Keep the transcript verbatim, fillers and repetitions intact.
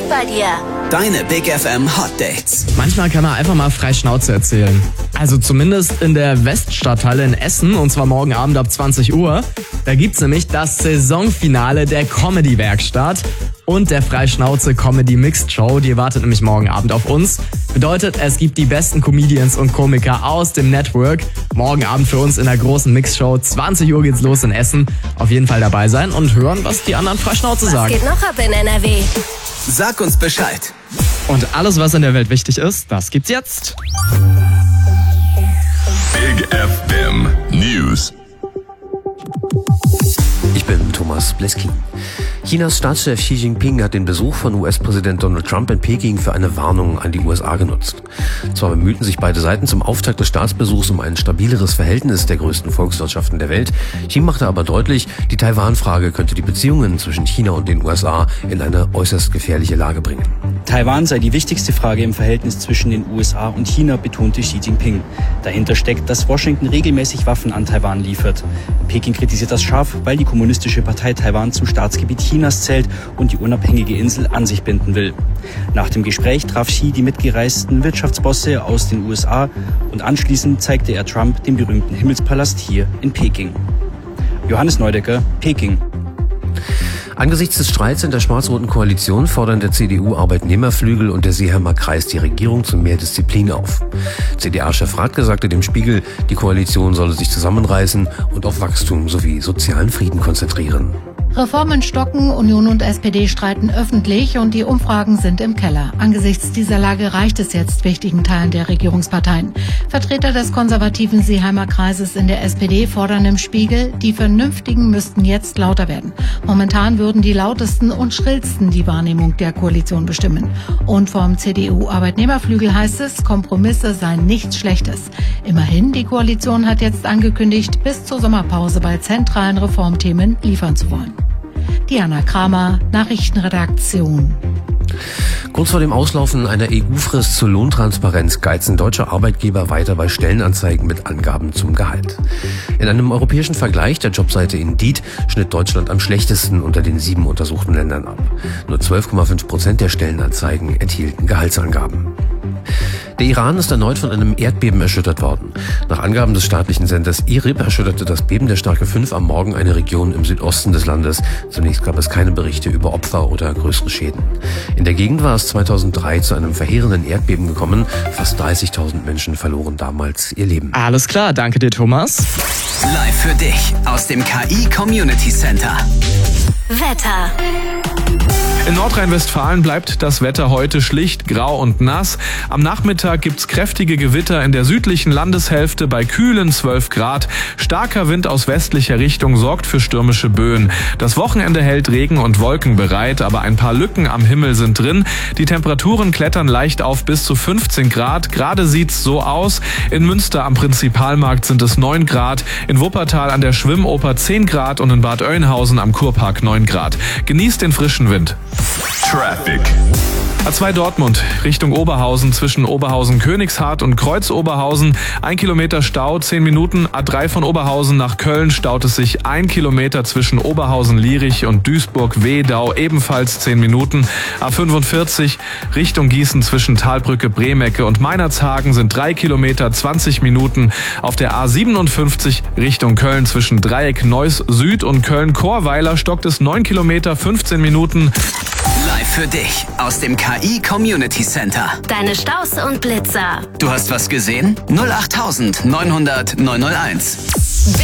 bei dir? Deine Big F M Hot Dates. Manchmal kann man einfach mal frei Schnauze erzählen. Also zumindest in der Weststadthalle in Essen, und zwar morgen Abend ab zwanzig Uhr. Da gibt's nämlich das Saisonfinale der Comedy-Werkstatt und der Freischnauze-Comedy-Mixed-Show. Die wartet nämlich morgen Abend auf uns. Bedeutet, es gibt die besten Comedians und Komiker aus dem Network. Morgen Abend für uns in der großen Mix-Show. zwanzig Uhr geht's los in Essen. Auf jeden Fall dabei sein und hören, was die anderen Freischnauze sagen. Was geht noch ab in N R W? Sag uns Bescheid. Und alles, was in der Welt wichtig ist, das gibt's jetzt. Big F M News. Ich bin Thomas Bleskin. Chinas Staatschef Xi Jinping hat den Besuch von U S-Präsident Donald Trump in Peking für eine Warnung an die U S A genutzt. Zwar bemühten sich beide Seiten zum Auftakt des Staatsbesuchs um ein stabileres Verhältnis der größten Volkswirtschaften der Welt. Xi machte aber deutlich, die Taiwan-Frage könnte die Beziehungen zwischen China und den U S A in eine äußerst gefährliche Lage bringen. Taiwan sei die wichtigste Frage im Verhältnis zwischen den U S A und China, betonte Xi Jinping. Dahinter steckt, dass Washington regelmäßig Waffen an Taiwan liefert. Peking kritisiert das scharf, weil die Kommunistische Partei Taiwan zum Staatsgebiet Chinas zählt und die unabhängige Insel an sich binden will. Nach dem Gespräch traf Xi die mitgereisten Wirtschaftsbosse aus den U S A und anschließend zeigte er Trump den berühmten Himmelspalast hier in Peking. Johannes Neudecker, Peking. Angesichts des Streits in der schwarz-roten Koalition fordern der C D U-Arbeitnehmerflügel und der Seeheimer Kreis die Regierung zu mehr Disziplin auf. C D A-Chef Radke sagte dem Spiegel, die Koalition solle sich zusammenreißen und auf Wachstum sowie sozialen Frieden konzentrieren. Reformen stocken, Union und S P D streiten öffentlich und die Umfragen sind im Keller. Angesichts dieser Lage reicht es jetzt wichtigen Teilen der Regierungsparteien. Vertreter des konservativen Seeheimer Kreises in der S P D fordern im Spiegel, die Vernünftigen müssten jetzt lauter werden. Momentan würden die lautesten und schrillsten die Wahrnehmung der Koalition bestimmen. Und vom C D U-Arbeitnehmerflügel heißt es, Kompromisse seien nichts Schlechtes. Immerhin, die Koalition hat jetzt angekündigt, bis zur Sommerpause bei zentralen Reformthemen liefern zu wollen. Diana Kramer, Nachrichtenredaktion. Kurz vor dem Auslaufen einer E U-Frist zur Lohntransparenz geizen deutsche Arbeitgeber weiter bei Stellenanzeigen mit Angaben zum Gehalt. In einem europäischen Vergleich der Jobseite Indeed schnitt Deutschland am schlechtesten unter den sieben untersuchten Ländern ab. Nur zwölf Komma fünf Prozent der Stellenanzeigen enthielten Gehaltsangaben. Der Iran ist erneut von einem Erdbeben erschüttert worden. Nach Angaben des staatlichen Senders I R I B erschütterte das Beben der Stärke fünf am Morgen eine Region im Südosten des Landes. Zunächst gab es keine Berichte über Opfer oder größere Schäden. In der Gegend war es zweitausenddrei zu einem verheerenden Erdbeben gekommen. Fast dreißigtausend Menschen verloren damals ihr Leben. Alles klar, danke dir, Thomas. Live für dich aus dem K I Community Center. Wetter. In Nordrhein-Westfalen bleibt das Wetter heute schlicht grau und nass. Am Nachmittag gibt's kräftige Gewitter in der südlichen Landeshälfte bei kühlen zwölf Grad. Starker Wind aus westlicher Richtung sorgt für stürmische Böen. Das Wochenende hält Regen und Wolken bereit, aber ein paar Lücken am Himmel sind drin. Die Temperaturen klettern leicht auf bis zu fünfzehn Grad. Gerade sieht's so aus. In Münster am Prinzipalmarkt sind es neun Grad, in Wuppertal an der Schwimmoper zehn Grad und in Bad Oeynhausen am Kurpark neun Grad. Genießt den frischen Wind. Traffic. A zwei Dortmund Richtung Oberhausen zwischen Oberhausen-Königshardt und Kreuz-Oberhausen. Ein Kilometer Stau, zehn Minuten. A drei von Oberhausen nach Köln staut es sich ein Kilometer zwischen Oberhausen-Lierich und Duisburg-Wedau, ebenfalls zehn Minuten. A fünfundvierzig Richtung Gießen zwischen Talbrücke, Bremecke und Meinerzhagen sind drei Kilometer, zwanzig Minuten. Auf der A siebenundfünfzig Richtung Köln zwischen Dreieck Neuss Süd und Köln-Chorweiler stockt es neun Kilometer, fünfzehn Minuten. Live für dich aus dem K I Community Center. Deine Staus und Blitzer. Du hast was gesehen? null acht neunhundert neunhunderteins.